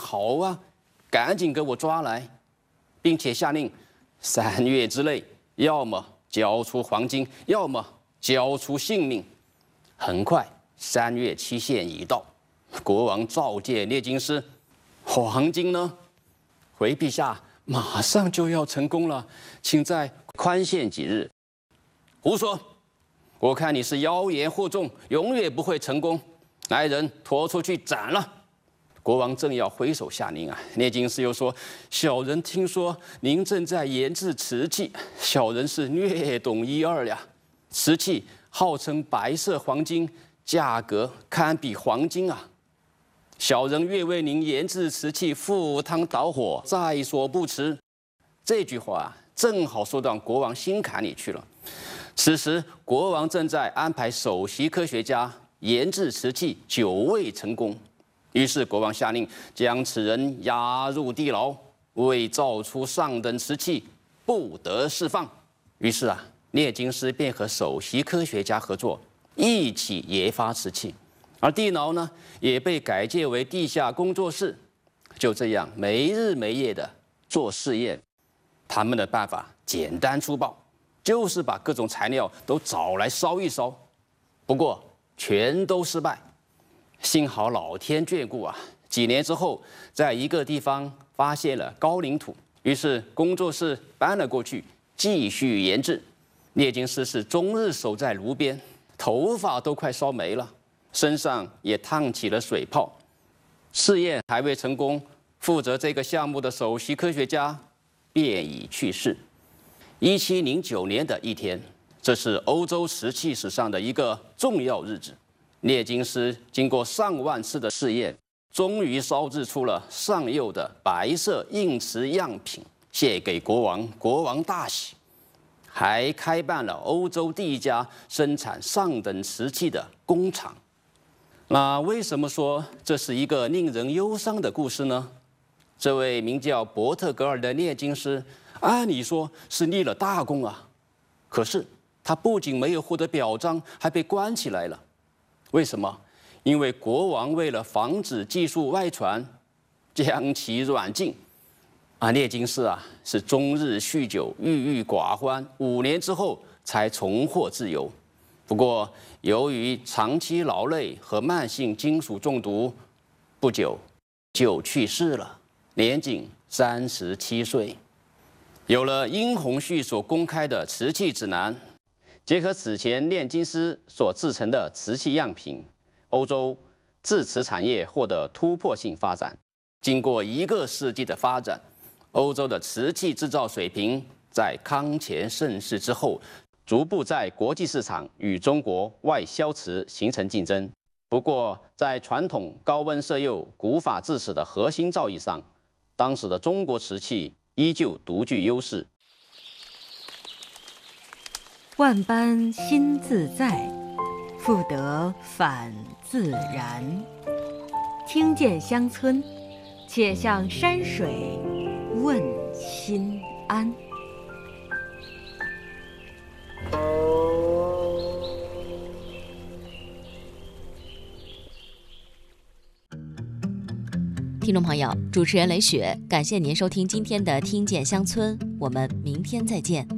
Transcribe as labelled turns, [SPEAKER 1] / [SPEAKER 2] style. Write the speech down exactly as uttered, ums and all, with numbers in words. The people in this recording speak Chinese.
[SPEAKER 1] 好啊，赶紧给我抓来，并且下令，三月之内，要么交出黄金，要么交出性命。很快，三月期限已到，国王召见列金师，黄金呢？回陛下，马上就要成功了，请再宽限几日。胡说！我看你是妖言惑众，永远不会成功。来人，拖出去斩了！国王正要挥手下令啊，列金师又说：“小人听说您正在研制瓷器，小人是略懂一二呀。瓷器号称白色黄金，价格堪比黄金啊！小人愿为您研制瓷器，赴汤蹈火，在所不辞。”这句话啊，正好说到国王心坎里去了。此时，国王正在安排首席科学家研制瓷器，久未成功。于是，国王下令将此人押入地牢，未造出上等瓷器，不得释放。于是啊，列金师便和首席科学家合作，一起研发瓷器。而地牢呢，也被改建为地下工作室。就这样，没日没夜的做试验。他们的办法简单粗暴。就是把各种材料都找来烧一烧，不过全都失败。幸好老天眷顾啊！几年之后，在一个地方发现了高岭土，于是工作室搬了过去，继续研制。列金师是终日守在炉边，头发都快烧没了，身上也烫起了水泡。试验还未成功，负责这个项目的首席科学家便已去世。一七零九年的一天，这是欧洲瓷器史上的一个重要日子。列金师经过上万次的试验，终于烧制出了上釉的白色硬瓷样品，献给国王。国王大喜，还开办了欧洲第一家生产上等瓷器的工厂。那为什么说这是一个令人忧伤的故事呢？这位名叫伯特格尔的列金师，按理说是立了大功啊，可是他不仅没有获得表彰，还被关起来了。为什么？因为国王为了防止技术外传，将其软禁。啊，列金师啊是终日酗酒，郁郁寡欢，五年之后才重获自由。不过由于长期劳累和慢性金属中毒，不久就去世了，年仅三十七岁。有了殷洪旭所公开的瓷器指南，结合此前炼金师所制成的瓷器样品，欧洲制瓷产业获得突破性发展。经过一个世纪的发展，欧洲的瓷器制造水平在康乾盛世之后，逐步在国际市场与中国外销瓷形成竞争。不过，在传统高温色釉古法制瓷的核心造诣上，当时的中国瓷器依旧独具优势。
[SPEAKER 2] 万般心自在，复得返自然。听见乡村，且向山水问心安。
[SPEAKER 3] 听众朋友，主持人雷雪，感谢您收听今天的《听见乡村》，我们明天再见。